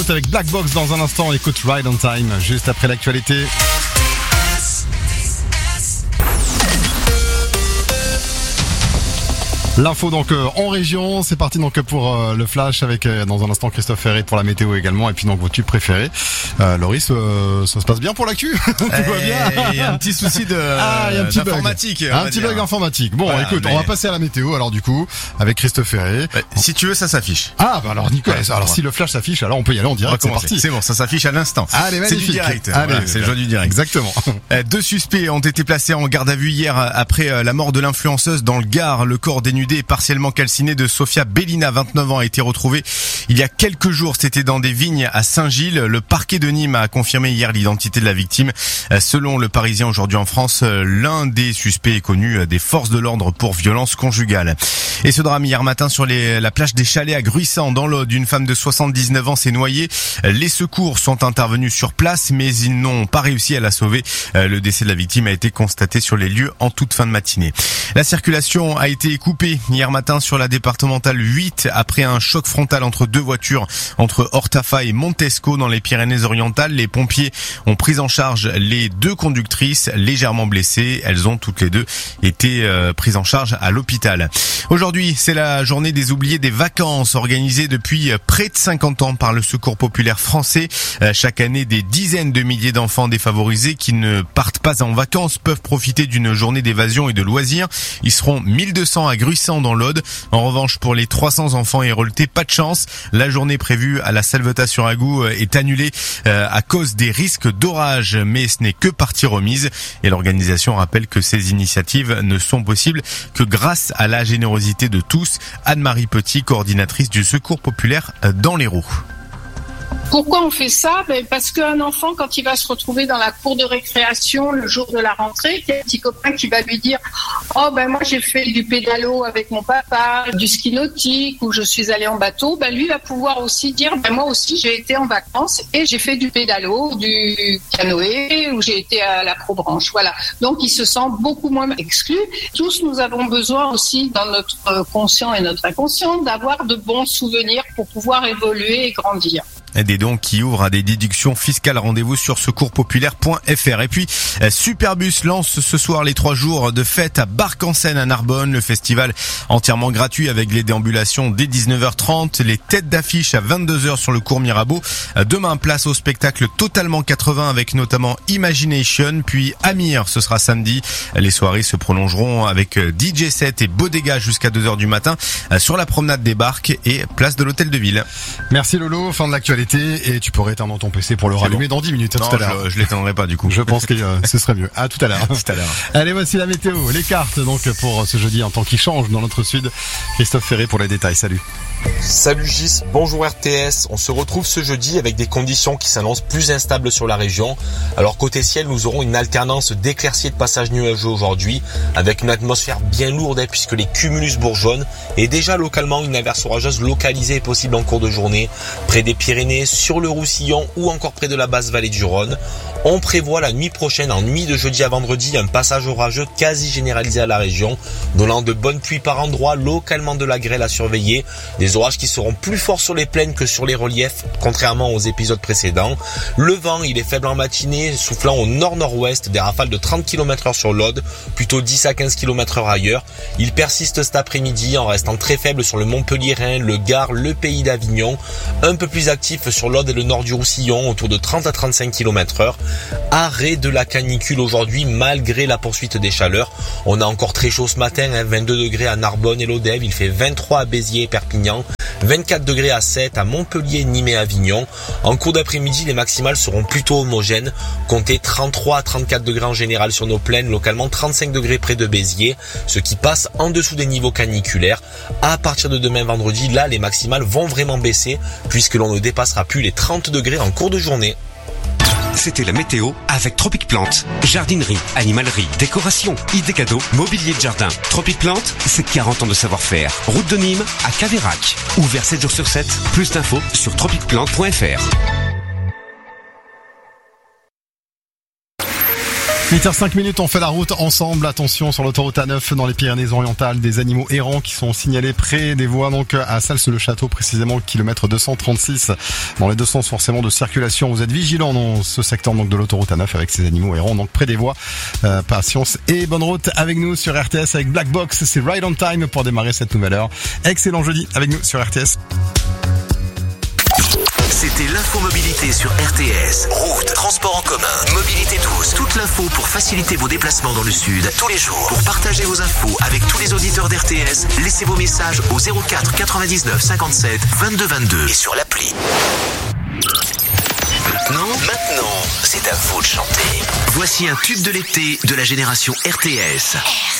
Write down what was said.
Avec Black Box dans un instant, on écoute Ride on Time juste après l'actualité. L'info donc en région, c'est parti donc pour le flash avec dans un instant Christophe Ferret pour la météo également et puis donc vos tubes préférés. Loris, ça se passe bien pour l'actu? Tout va bien. Il y a un petit souci d'informatique. Un petit bug informatique. Bon, voilà, écoute, on va passer à la météo alors du coup avec Christophe Ferret. Si tu veux, ça s'affiche. Ah bah alors Nicolas, alors si le flash s'affiche, alors on peut y aller en direct. C'est parti. C'est bon, ça s'affiche à l'instant. Allez, magnifique. C'est du direct. Allez, voilà, c'est le jeu du direct. Exactement. 2 suspects ont été placés en garde à vue hier après la mort de l'influenceuse dans le Gard. Le corps dénudé et partiellement calciné de Sofia Bellina, 29 ans, a été retrouvé il y a quelques jours. C'était dans des vignes à Saint-Gilles. Le parquet de Nîmes a confirmé hier l'identité de la victime. Selon le Parisien aujourd'hui en France, l'un des suspects est connu des forces de l'ordre pour violence conjugale. Et ce drame hier matin sur la plage des Chalets à Gruissant dans l'Aude, une femme de 79 ans s'est noyée. Les secours sont intervenus sur place, mais ils n'ont pas réussi à la sauver. Le décès de la victime a été constaté sur les lieux en toute fin de matinée. La circulation a été coupée hier matin sur la départementale 8 après un choc frontal entre 2 voitures entre Hortafa et Montesco dans les Pyrénées-Orientales. Les pompiers ont pris en charge les 2 conductrices légèrement blessées. Elles ont toutes les 2 été prises en charge à l'hôpital. Aujourd'hui, c'est la journée des oubliés des vacances organisée depuis près de 50 ans par le Secours populaire français. Chaque année, des dizaines de milliers d'enfants défavorisés qui ne partent pas en vacances peuvent profiter d'une journée d'évasion et de loisirs. Ils seront 1200 à Gruissant dans l'Aude. En revanche, pour les 300 enfants héroletés, pas de chance. La journée prévue à la Salvetat-sur-Agou est annulée à cause des risques d'orage, mais ce n'est que partie remise. Et l'organisation rappelle que ces initiatives ne sont possibles que grâce à la générosité de tous. Anne-Marie Petit, coordinatrice du Secours populaire dans l'Hérault. Pourquoi on fait ça? Parce qu'un enfant, quand il va se retrouver dans la cour de récréation le jour de la rentrée, il y a un petit copain qui va lui dire « Oh moi j'ai fait du pédalo avec mon papa, du ski nautique ou je suis allé en bateau », lui va pouvoir aussi dire « Moi aussi j'ai été en vacances et j'ai fait du pédalo, du canoë ou j'ai été à l'acrobranche ». Voilà. Donc il se sent beaucoup moins exclu. Tous nous avons besoin aussi dans notre conscient et notre inconscient d'avoir de bons souvenirs pour pouvoir évoluer et grandir. Des dons qui ouvrent à des déductions fiscales. Rendez-vous sur secourspopulaire.fr. Et puis, Superbus lance ce soir les 3 jours de fête à Barc-en-Seine à Narbonne. Le festival entièrement gratuit avec les déambulations dès 19h30. Les têtes d'affiche à 22h sur le cours Mirabeau. Demain, place au spectacle totalement 80 avec notamment Imagination. Puis Amir, ce sera samedi. Les soirées se prolongeront avec DJ set et Bodega jusqu'à 2h du matin sur la promenade des Barques et place de l'Hôtel de Ville. Merci Lolo, fin de l'actualité. Et tu pourrais éteindre ton PC pour le rallumer dans 10 minutes. Non, tout à l'heure. Je l'éteindrai pas du coup. Je pense que ce serait mieux. À tout à l'heure. tout à l'heure. Allez, voici la météo, les cartes donc pour ce jeudi, un temps qui change dans notre sud. Christophe Ferret pour les détails. Salut. Salut Gis, bonjour RTS. On se retrouve ce jeudi avec des conditions qui s'annoncent plus instables sur la région. Alors côté ciel, nous aurons une alternance d'éclaircies et de passages nuageux aujourd'hui, avec une atmosphère bien lourde puisque les cumulus bourgeonnent. Et déjà localement, une averse orageuse localisée est possible en cours de journée, près des Pyrénées, sur le Roussillon ou encore près de la basse vallée du Rhône. On prévoit la nuit prochaine, en nuit de jeudi à vendredi, un passage orageux quasi généralisé à la région, donnant de bonnes pluies par endroits, localement de la grêle à surveiller. Des orages qui seront plus forts sur les plaines que sur les reliefs, contrairement aux épisodes précédents. Le vent, il est faible en matinée, soufflant au nord-nord-ouest, des rafales de 30 km/h sur l'Aude, plutôt 10 à 15 km/h ailleurs. Il persiste cet après-midi en restant très faible sur le Montpelliérain, le Gard, le Pays d'Avignon, un peu plus actif sur l'Aude et le nord du Roussillon, autour de 30 à 35 km/h. Arrêt de la canicule aujourd'hui malgré la poursuite des chaleurs. On a encore très chaud ce matin, 22 degrés à Narbonne et Lodève, il fait 23 à Béziers et Perpignan, 24 degrés à Sète, à Montpellier, Nîmes et Avignon. En cours d'après-midi, les maximales seront plutôt homogènes. Comptez 33 à 34 degrés en général sur nos plaines, localement 35 degrés près de Béziers, ce qui passe en dessous des niveaux caniculaires. À partir de demain vendredi, là, les maximales vont vraiment baisser, puisque l'on ne dépassera plus les 30 degrés en cours de journée. C'était la météo avec Tropic Plante. Jardinerie, animalerie, décoration, idées cadeaux, mobilier de jardin. Tropic Plante, c'est 40 ans de savoir-faire. Route de Nîmes à Caveyrac. Ouvert 7 jours sur 7. Plus d'infos sur tropicplante.fr. 8h05, on fait la route ensemble. Attention sur l'autoroute A9 dans les Pyrénées-Orientales, des animaux errants qui sont signalés près des voies, donc à Sals-le-Château précisément, kilomètre 236. Dans les deux sens forcément de circulation, vous êtes vigilants dans ce secteur donc de l'autoroute A9 avec ces animaux errants donc près des voies. Patience et bonne route avec nous sur RTS avec Black Box. C'est Ride on Time pour démarrer cette nouvelle heure. Excellent jeudi avec nous sur RTS. C'était l'infomobilité sur RTS. Route, transport en commun, mobilité douce. Toute l'info pour faciliter vos déplacements dans le sud tous les jours. Pour partager vos infos avec tous les auditeurs d'RTS, laissez vos messages au 04 99 57 22 22 et sur l'appli. Maintenant, c'est à vous de chanter. Voici un tube de l'été de la génération RTS.